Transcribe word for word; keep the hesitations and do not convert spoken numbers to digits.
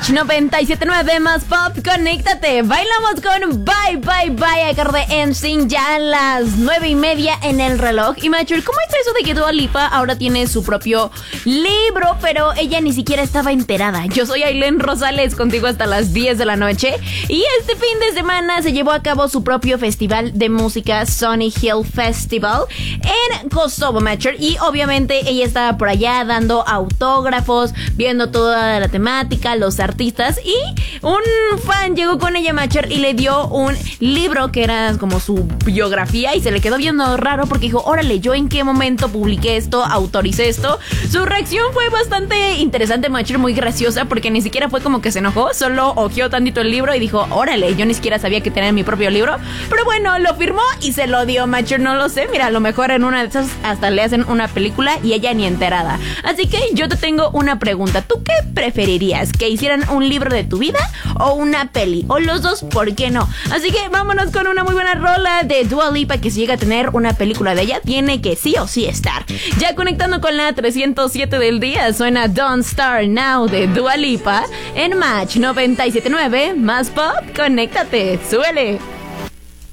Match noventa y siete punto nueve más pop, conéctate. Bailamos con Bye Bye Bye a cargo de N Sync ya a las nueve y media en el reloj. Y Macho, ¿cómo es eso de que Dua Lipa ahora tiene su propio libro, pero ella ni siquiera estaba enterada? Yo soy Ailén Rosales, contigo hasta las diez de la noche. Y este fin de semana se llevó a cabo su propio festival de música, Sunny Hill Festival, en Kosovo, Macho. Y obviamente ella estaba por allá dando autógrafos, viendo toda la temática, los artistas, y un fan llegó con ella, Macher, y le dio un libro que era como su biografía, y se le quedó viendo raro porque dijo, órale, ¿yo en qué momento publiqué esto, autoricé esto? Su reacción fue bastante interesante, Macher, muy graciosa, porque ni siquiera fue como que se enojó, solo hojeó tantito el libro y dijo, órale, yo ni siquiera sabía que tenía mi propio libro, pero bueno, lo firmó y se lo dio, Macher, no lo sé, mira, a lo mejor en una de esas hasta le hacen una película y ella ni enterada. Así que yo te tengo una pregunta, ¿tú qué preferirías? ¿Que hicieran un libro de tu vida o una peli? O los dos, ¿por qué no? Así que vámonos con una muy buena rola de Dua Lipa, que si llega a tener una película de ella, tiene que sí o sí estar. Ya conectando con la trescientos siete del día, suena Don't Start Now de Dua Lipa en Match noventa y siete punto nueve más pop, conéctate, súbele.